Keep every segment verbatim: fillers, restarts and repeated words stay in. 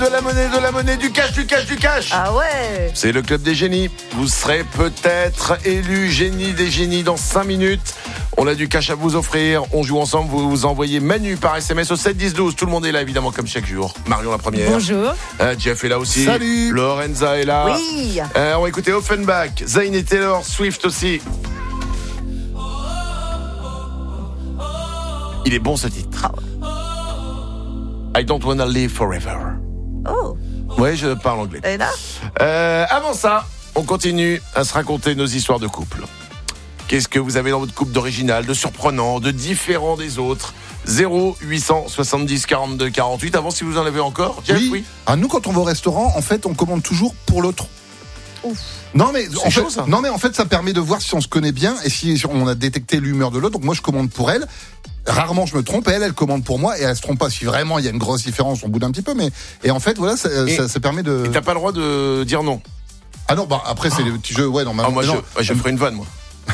De la monnaie, de la monnaie, du cash, du cash, du cash. Ah ouais. C'est le club des génies. Vous serez peut-être élu génie des génies dans cinq minutes. On a du cash à vous offrir. On joue ensemble. Vous vous envoyez Manu par S M S au sept dix douze. Tout le monde est là, évidemment, comme chaque jour. Marion, la première. Bonjour. Euh, Jeff est là aussi. Salut. Lorenza est là. Oui. Euh, on va écouter Offenbach, Zayn et Taylor Swift aussi. Il est bon ce titre. I don't wanna live forever. Oh. Ouais, je parle anglais. Et là Euh, avant ça, on continue à se raconter nos histoires de couple. Qu'est-ce que vous avez dans votre couple d'original, de surprenant, de différent des autres? Zéro huit cent soixante-dix quarante-deux quarante-huit. Avant, si vous en avez encore, Jeff, oui. Oui. Ah, nous, quand on va au restaurant, en fait, on commande toujours pour l'autre. Ouf. Non mais, C'est en chaud, fait, ça. non mais en fait ça permet de voir si on se connaît bien et si on a détecté l'humeur de l'autre. Donc moi je commande pour elle. Rarement je me trompe, elle elle commande pour moi et elle se trompe pas. Si vraiment il y a une grosse différence, on boude un petit peu. Mais et en fait voilà ça, Et- ça, ça permet de. Et t'as pas le droit de dire non. Ah non bah après c'est les petits jeux ouais Ah, normalement. moi, je, non. ouais, je ferai une vanne, moi.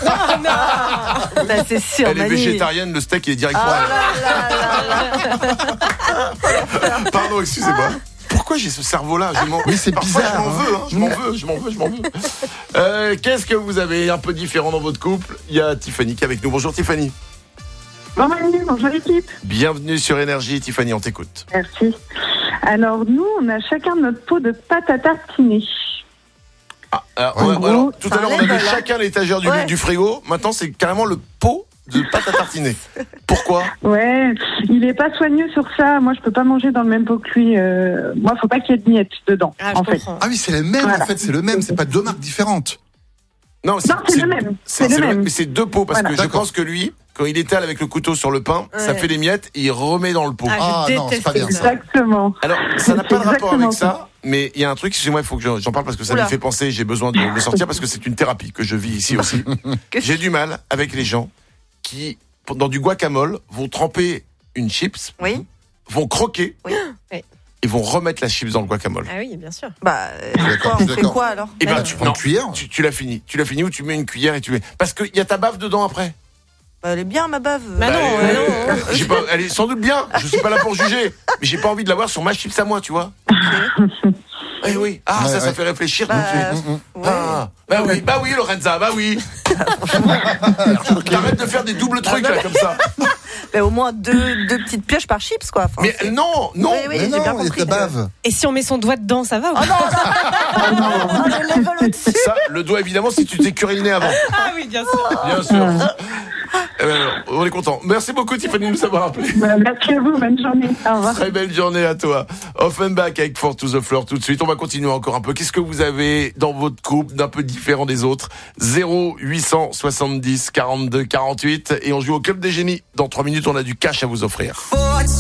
Bah, c'est sûr, Elle est Manu. végétarienne, le steak, il est direct pour Ah elle. là là là là. Pardon, excusez-moi. Pourquoi j'ai ce cerveau-là? Je m'en... Oui, c'est Parfois, bizarre, Je m'en hein. veux, hein. je m'en veux, je m'en veux, je m'en veux. Euh, qu'est-ce que vous avez un peu différent dans votre couple? Il y a Tiffany qui est avec nous. Bonjour Tiffany. Bon Manu, bonjour l'équipe. Bienvenue sur Énergie. Tiffany, on t'écoute. Merci. Alors nous, on a chacun notre pot de pâte à tartiner. Ah, alors, Ouais. ouais, En alors, gros, tout c'est à l'heure, un on avait level, hein. chacun l'étagère du, Ouais. du frigo. Maintenant, c'est carrément le pot de pâte à tartiner. Pourquoi? Ouais, il est pas soigneux sur ça. Moi, je peux pas manger dans le même pot que lui. Euh, moi, faut pas qu'il y ait de miettes dedans, Ah, je en fait. comprends. Ah oui c'est le même Voilà. en fait c'est le même c'est pas deux marques différentes. Non, Non, c'est le même. C'est le même. Mais c'est deux pots parce Voilà. que je D'accord. pense que lui, quand il étale avec le couteau sur le pain, ça Ouais. fait des miettes et il remet dans le pot. Ah, je Ah, non, c'est déteste pas bien, ça. Exactement. Alors, ça n'a pas de C'est rapport avec exactement ça, mais il y a un truc, excusez-moi, il faut que je- j'en parle parce que ça Oula. me fait penser, j'ai besoin de le sortir parce que c'est une thérapie que je vis ici aussi. J'ai du mal avec les gens qui, dans du guacamole, vont tremper une chips, Oui. vont croquer Oui. Oui. et vont remettre la chips dans le guacamole. Ah oui, bien sûr. Bah, euh, Je suis d'accord, quoi, je on suis fait d'accord. quoi alors Et ben, non. tu, prends non, une cuillère. tu, tu l'as fini. Tu l'as fini ou tu mets une cuillère et tu mets. Parce qu'il y a ta bave dedans après. Bah, elle est bien, ma bave. Bah non, euh, euh, non, hein. j'ai pas, elle est sans doute bien. Je suis pas là pour juger, mais j'ai pas envie de l'avoir sur ma chips à moi, tu vois. Eh oui. Ah, Ouais, ça, ça ouais. fait réfléchir. Bah, tout de suite. ouais. Ah, bah oui, bah oui, Lorenza, bah oui. T'arrêtes de faire des doubles trucs là comme ça. Mais au moins deux, deux petites pioches par chips, quoi. Enfin, Mais c'est- non, non. Oui, oui, Mais j'ai non bien il y a compris. ta bave. Et si on met son doigt dedans, ça va ou Oh pas? non, là Oh, le level au-dessus. Ça, le doigt évidemment si tu t'es curé le nez avant. Ah oui, bien sûr. Bien sûr. Eh ben, on est content. Merci beaucoup Tiffany de nous avoir appelé. Bah, merci à vous. Bonne journée. Au revoir. Très belle journée à toi. Offenbach avec For to the Floor tout de suite. On va continuer encore un peu. Qu'est-ce que vous avez dans votre couple d'un peu différent des autres? Zéro huit cent soixante-dix quarante-deux quarante-huit et on joue au club des génies. Dans trois minutes, on a du cash à vous offrir.